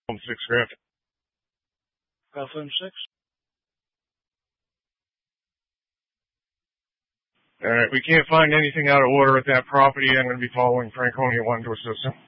Home 6 Griffin. Rockland 6. Alright, we can't find anything out of order at that property. I'm going to be following Franconia 1 to assist him.